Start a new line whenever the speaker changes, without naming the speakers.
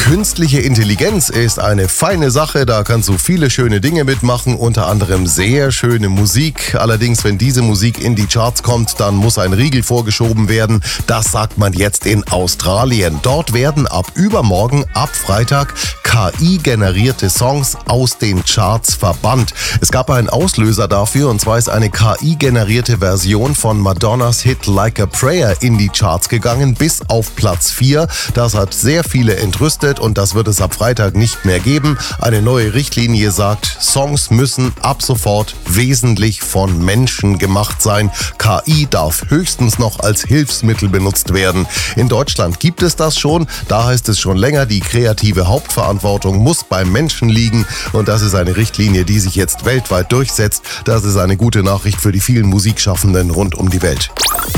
Künstliche Intelligenz ist eine feine Sache, da kannst du viele schöne Dinge mitmachen, unter anderem sehr schöne Musik. Allerdings, wenn diese Musik in die Charts kommt, dann muss ein Riegel vorgeschoben werden. Das sagt man jetzt in Australien. Dort werden ab übermorgen, ab Freitag, KI-generierte Songs aus den Charts verbannt. Es gab einen Auslöser dafür, und zwar ist eine KI-generierte Version von Madonnas Hit Like a Prayer in die Charts gegangen, bis auf Platz 4. Das hat sehr viele entrüstet und das wird es ab Freitag nicht mehr geben. Eine neue Richtlinie sagt, Songs müssen ab sofort wesentlich von Menschen gemacht sein. KI darf höchstens noch als Hilfsmittel benutzt werden. In Deutschland gibt es das schon. Da heißt es schon länger, die kreative Hauptverantwortung muss beim Menschen liegen. Und das ist eine Richtlinie, die sich jetzt weltweit durchsetzt. Das ist eine gute Nachricht für die vielen Musikschaffenden rund um die Welt.